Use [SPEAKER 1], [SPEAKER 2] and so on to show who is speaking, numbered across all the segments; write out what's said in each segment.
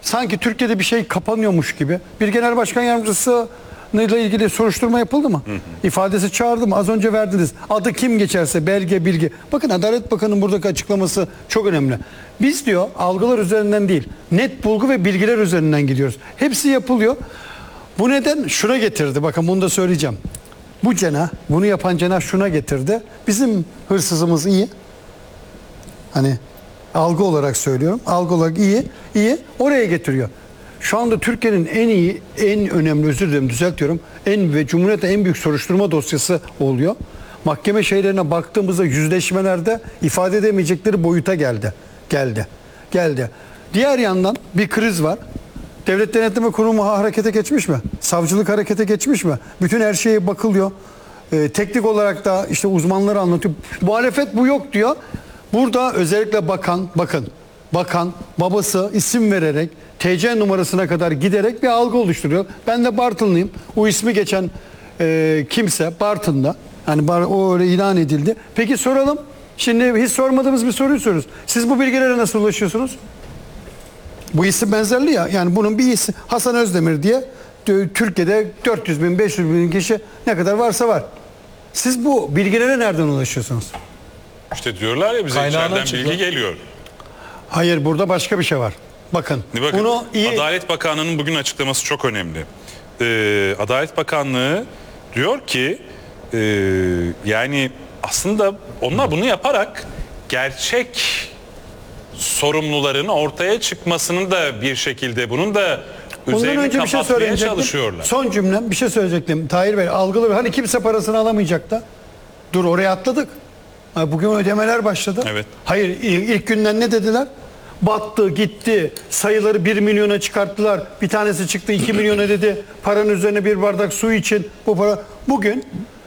[SPEAKER 1] sanki Türkiye'de bir şey kapanıyormuş gibi. Bir genel başkan yardımcısı ile ilgili soruşturma yapıldı mı? İfadesi çağırdı mı? Az önce verdiniz. Adı kim geçerse belge, bilgi. Bakın Adalet Bakanı'nın buradaki açıklaması çok önemli. Biz diyor algılar üzerinden değil, net bulgu ve bilgiler üzerinden gidiyoruz. Hepsi yapılıyor. Bu neden şuna getirdi. Bakın bunu da söyleyeceğim. Bu cenah, bunu yapan cenah şuna getirdi. Bizim hırsızımız iyi. Hani algı olarak söylüyorum. Algı olarak iyi. Oraya getiriyor. Şu anda Türkiye'nin en iyi, en önemli, özür dilerim düzeltiyorum, ve Cumhuriyet'te en büyük soruşturma dosyası oluyor. Mahkeme şeylerine baktığımızda yüzleşmelerde ifade edemeyecekleri boyuta geldi. Diğer yandan bir kriz var. Devlet Denetleme Kurumu harekete geçmiş mi? Savcılık harekete geçmiş mi? Bütün her şeye bakılıyor. Teknik olarak da işte uzmanları anlatıyor. Muhalefet bu yok diyor. Burada özellikle bakan babası isim vererek TC numarasına kadar giderek bir algı oluşturuyor. Ben de Bartınlıyım. O ismi geçen kimse Bartın'da. Hani o öyle ilan edildi. Peki soralım. Şimdi hiç sormadığımız bir soruyu soruyoruz. Siz bu bilgilere nasıl ulaşıyorsunuz? Bu isim benzerli ya. Yani bunun bir isim Hasan Özdemir diye Türkiye'de 400 bin 500 bin kişi ne kadar varsa var. Siz bu bilgilere nereden ulaşıyorsunuz?
[SPEAKER 2] İşte diyorlar ya bize
[SPEAKER 3] Kaynağına
[SPEAKER 2] içeriden bilgi geliyor.
[SPEAKER 1] Hayır, burada başka bir şey var. Bakın bunu
[SPEAKER 2] Adalet Bakanlığı'nın bugün açıklaması çok önemli. Adalet Bakanlığı diyor ki yani aslında onlar bunu yaparak gerçek sorumluların ortaya çıkmasının da bir şekilde bunun da üzerini kapatmaya çalışıyorlar.
[SPEAKER 1] Son cümlem bir şey söyleyecektim. Tahir Bey algılı, hani kimse parasını alamayacak da. Dur, oraya atladık. Bugün ödemeler başladı.
[SPEAKER 2] Evet.
[SPEAKER 1] Hayır, ilk günden ne dediler? Battı, gitti. Sayıları 1 milyona çıkarttılar. Bir tanesi çıktı 2 milyona dedi. Paranın üzerine bir bardak su için bu para. Bugün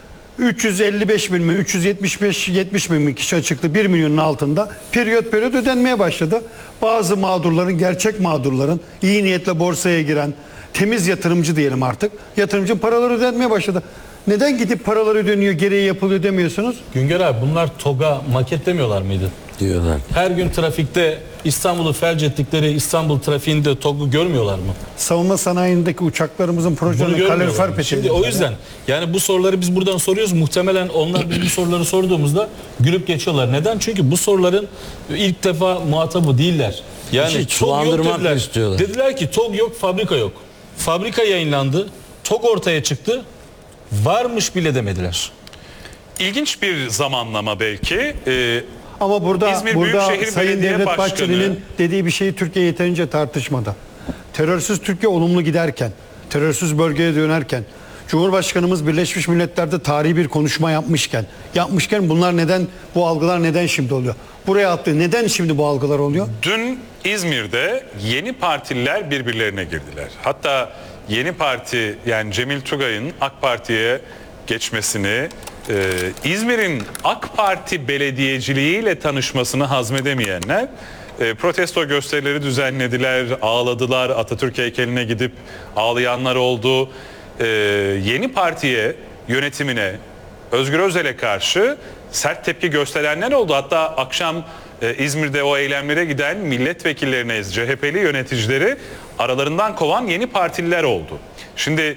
[SPEAKER 1] 355 bin mi, 375-70 bin mi kişi çıktı 1 milyonun altında. Periyot ödenmeye başladı. Bazı mağdurların, gerçek mağdurların, iyi niyetle borsaya giren, temiz yatırımcı diyelim artık. Yatırımcı paraları ödenmeye başladı. Neden gidip paraları ödeniyor, gereği yapılıyor demiyorsunuz?
[SPEAKER 3] Güngör abi, bunlar TOG'a maket demiyorlar mıydı?
[SPEAKER 4] Diyorlar.
[SPEAKER 3] Her gün trafikte İstanbul'u felç ettikleri İstanbul trafiğinde TOG'u görmüyorlar mı?
[SPEAKER 1] Savunma sanayindeki uçaklarımızın projelerinin kalorifer peşinde.
[SPEAKER 3] Şimdi o yüzden yani bu soruları biz buradan soruyoruz. Muhtemelen onlar biz bu soruları sorduğumuzda gülüp geçiyorlar. Neden? Çünkü bu soruların ilk defa muhatabı değiller. Yani TOG yok dediler.
[SPEAKER 4] Istiyorlar.
[SPEAKER 3] Dediler ki TOG yok, fabrika yok. Fabrika yayınlandı. TOG ortaya çıktı. Varmış bile demediler.
[SPEAKER 2] İlginç bir zamanlama belki.
[SPEAKER 1] Ama burada
[SPEAKER 2] Büyükşehir
[SPEAKER 1] Sayın
[SPEAKER 2] Belediye
[SPEAKER 1] Devlet
[SPEAKER 2] Başkanı
[SPEAKER 1] Bahçeli'nin dediği bir şeyi Türkiye yeterince tartışmadı. Terörsüz Türkiye olumlu giderken, terörsüz bölgeye dönerken, Cumhurbaşkanımız Birleşmiş Milletler'de tarihi bir konuşma yapmışken bunlar neden, bu algılar neden şimdi oluyor? Buraya attı. Neden şimdi bu algılar oluyor?
[SPEAKER 2] Dün İzmir'de yeni partililer birbirlerine girdiler. Hatta yeni parti, yani Cemil Tugay'ın AK Parti'ye geçmesini, İzmir'in AK Parti belediyeciliğiyle tanışmasını hazmedemeyenler protesto gösterileri düzenlediler, ağladılar, Atatürk heykeline gidip ağlayanlar oldu. Yeni partiye, yönetimine, Özgür Özel'e karşı sert tepki gösterenler oldu. Hatta akşam İzmir'de o eylemlere giden milletvekillerine, CHP'li yöneticileri aralarından kovan yeni partililer oldu. Şimdi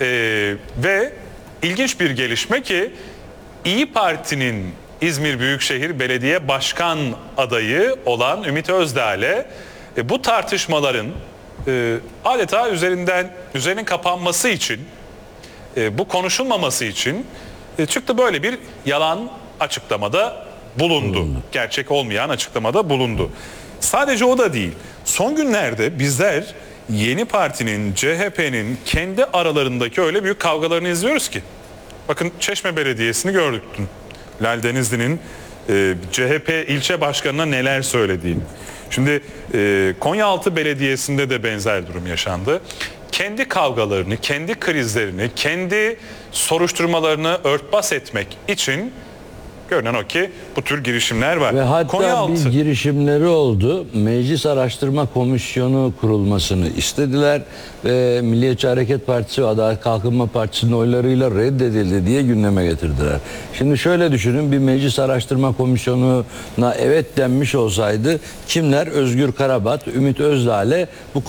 [SPEAKER 2] ve ilginç bir gelişme ki İyi Parti'nin İzmir Büyükşehir Belediye Başkan adayı olan Ümit Özdağ'le bu tartışmaların adeta üzerinin kapanması için, bu konuşulmaması için çıktı, böyle bir yalan açıklamada bulundu. Gerçek olmayan açıklamada bulundu. Sadece o da değil. Son günlerde bizler Yeni Parti'nin, CHP'nin kendi aralarındaki öyle büyük kavgalarını izliyoruz ki. Bakın Çeşme Belediyesi'ni gördük dün. Lal Denizli'nin CHP ilçe başkanına neler söylediğini. Şimdi Konyaaltı Belediyesi'nde de benzer durum yaşandı. Kendi kavgalarını, kendi krizlerini, kendi soruşturmalarını örtbas etmek için görünen o ki bu tür girişimler var.
[SPEAKER 4] Ve hatta bir girişimleri oldu. Meclis Araştırma Komisyonu kurulmasını istediler ve Milliyetçi Hareket Partisi ve Adalet Kalkınma Partisi'nin oylarıyla reddedildi diye gündeme getirdiler. Şimdi şöyle düşünün, bir Meclis Araştırma Komisyonu'na evet denmiş olsaydı kimler? Özgür Karabat, Ümit Özdağ'le bu